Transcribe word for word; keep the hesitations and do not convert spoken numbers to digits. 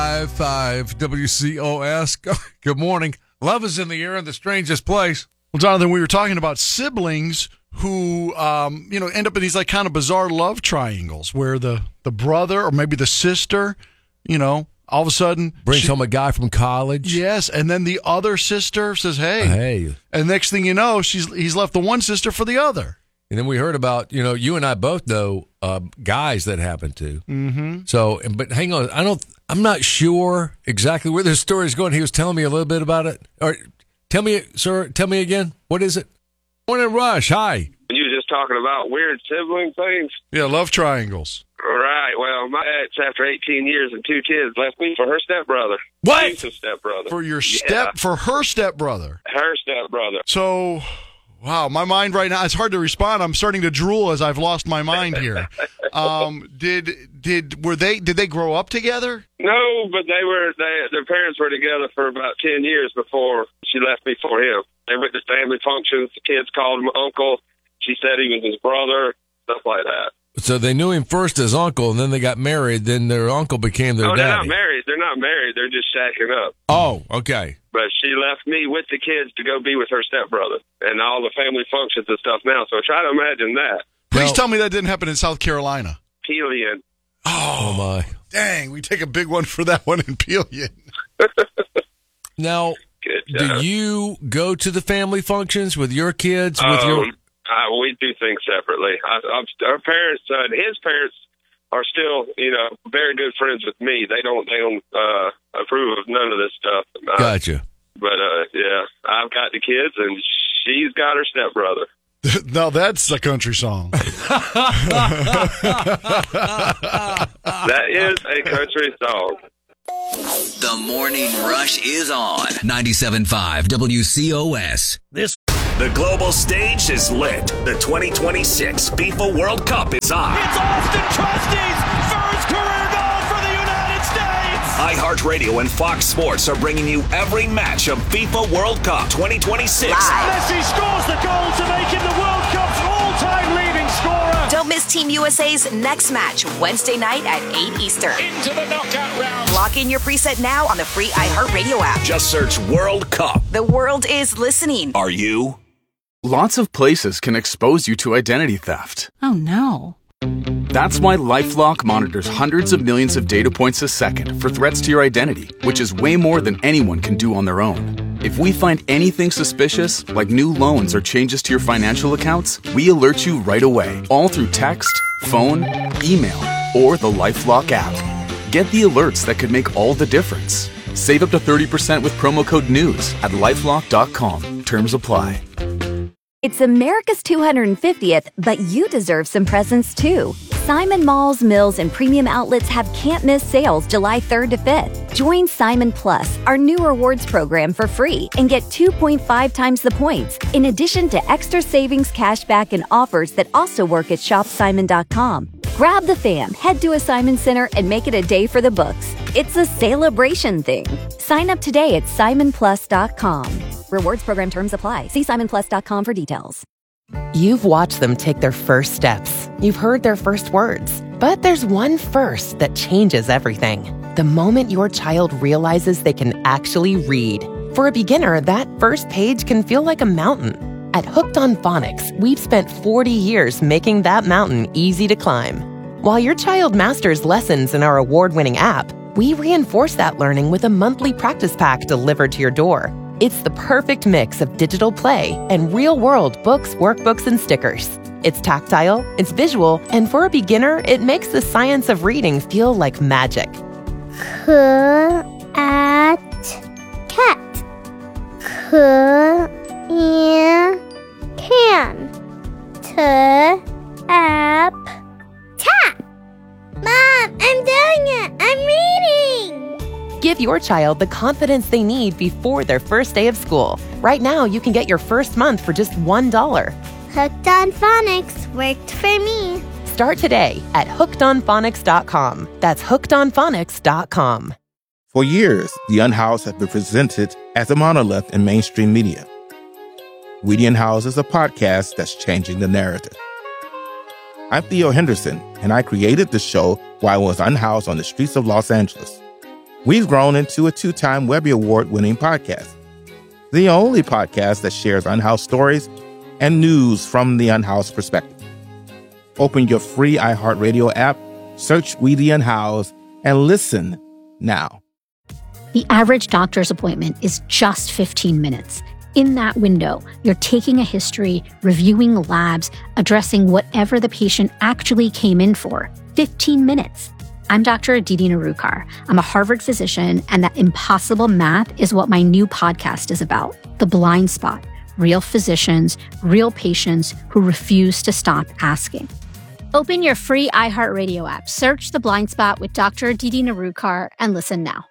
five five W C O S. Good morning. Love is in the air in the strangest place. Well, Jonathan, we were talking about siblings who, um, you know, end up in these like kind of bizarre love triangles where the, the brother or maybe the sister, you know, all of a sudden brings she, home a guy from college. Yes, and then the other sister says, "Hey, hey," and next thing you know, she's he's left the one sister for the other. And then we heard about, you know, you and I both know uh, guys that happened to. Mm-hmm. So, but hang on, I don't, I'm not sure exactly where this story is going. He was telling me a little bit about it. Or tell me, sir, tell me again. What is it? Morning, Rush. Hi. You were just talking about weird sibling things. Yeah, love triangles. Right. Well, my ex, after eighteen years and two kids, left me for her stepbrother. What? She's a stepbrother. For your step, Yeah. for her stepbrother. Her stepbrother. So, wow, my mind right now, it's hard to respond. I'm starting to drool as I've lost my mind here. um, did did were they did they grow up together? No, but they were. They, their parents were together for about ten years before she left me for him. They went to family functions. The kids called him uncle. She said he was his brother. Stuff like that. So they knew him first as uncle, and then they got married. Then their uncle became their oh, they're daddy. not married. They're not married. They're just shacking up. Oh, okay. But she left me with the kids to go be with her stepbrother and all the family functions and stuff now. So try to imagine that. Please Now- tell me that didn't happen in South Carolina. Pelion. Oh, my. Dang, we take a big one for that one in Pelion. Now, Good job. do you go to the family functions with your kids? With Um, your uh, we do things separately. I, I'm, our parents, uh, his parents, are still, you know, very good friends with me. They don't, they don't uh, approve of none of this stuff. Uh, Gotcha. But uh, yeah, I've got the kids, and she's got her stepbrother. Now that's a country song. That is a country song. The Morning Rush is on ninety-seven point five W C O S. This The global stage is lit. The twenty twenty-six FIFA World Cup is on. It's Austin Trusty's first career goal for the United States. iHeartRadio and Fox Sports are bringing you every match of FIFA World Cup twenty twenty-six. Messi scores the goal to make him the World Cup's all-time leading scorer. Don't miss Team U S A's next match Wednesday night at eight Eastern. Into the knockout round. Lock in your preset now on the free iHeartRadio app. Just search World Cup. The world is listening. Are you? Lots of places can expose you to identity theft. Oh, no. That's why LifeLock monitors hundreds of millions of data points a second for threats to your identity, which is way more than anyone can do on their own. If we find anything suspicious, like new loans or changes to your financial accounts, we alert you right away, all through text, phone, email, or the LifeLock app. Get the alerts that could make all the difference. Save up to thirty percent with promo code NEWS at lifelock dot com. Terms apply. It's America's two hundred fiftieth, but you deserve some presents too. Simon Malls, Mills, and Premium Outlets have can't-miss sales July third to fifth. Join Simon Plus, our new rewards program, for free and get two point five times the points, in addition to extra savings, cashback, and offers that also work at shop simon dot com. Grab the fam, head to a Simon Center, and make it a day for the books. It's a celebration thing. Sign up today at simon plus dot com. Rewards program terms apply. See simon plus dot com for details. You've watched them take their first steps. You've heard their first words. But there's one first that changes everything. The moment your child realizes they can actually read. For a beginner, that first page can feel like a mountain. At Hooked on Phonics, we've spent forty years making that mountain easy to climb. While your child masters lessons in our award-winning app, we reinforce that learning with a monthly practice pack delivered to your door. It's the perfect mix of digital play and real-world books, workbooks, and stickers. It's tactile, it's visual, and for a beginner, it makes the science of reading feel like magic. C at cat. C in can. T app tap. Mom, I'm doing it. I'm reading. Give your child the confidence they need before their first day of school. Right now, you can get your first month for just one dollar. Hooked on Phonics worked for me. Start today at hooked on phonics dot com. That's hooked on phonics dot com. For years, The Unhoused has been presented as a monolith in mainstream media. We the Unhoused is a podcast that's changing the narrative. I'm Theo Henderson, and I created the show while I was unhoused on the streets of Los Angeles. we've grown into a two-time Webby Award-winning podcast. The only podcast that shares unhoused stories and news from the unhoused perspective. Open your free iHeartRadio app, search We the Unhoused, and listen now. The average doctor's appointment is just fifteen minutes. In that window, you're taking a history, reviewing labs, addressing whatever the patient actually came in for. fifteen minutes. I'm Doctor Aditi Narukar. I'm a Harvard physician, and that impossible math is what my new podcast is about. The Blind Spot. Real physicians, real patients who refuse to stop asking. Open your free iHeartRadio app, search The Blind Spot with Doctor Aditi Narukar, and listen now.